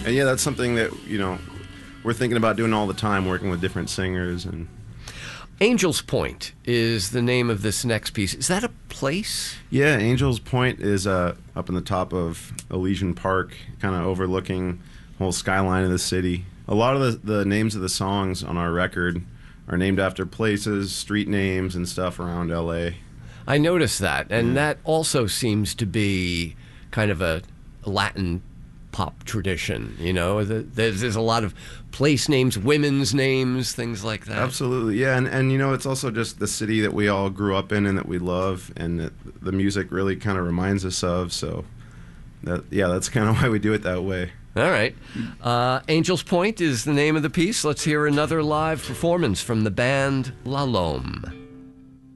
And yeah, that's something that, we're thinking about doing all the time, working with different singers. And Angels Point is the name of this next piece. Is that a place? yeah, Angels Point is up in the top of Elysian Park, kind of overlooking the whole skyline of the city. A lot of the names of the songs on our record are named after places, street names, and stuff around L.A. I noticed that, and that also seems to be kind of a Latin pop tradition. There's a lot of place names, women's names, things like that. Absolutely, yeah, and it's also just the city that we all grew up in and that we love, and that the music really kind of reminds us of. So, that's kind of why we do it that way. All right. Angels Point is the name of the piece. Let's hear another live performance from the band La Lome.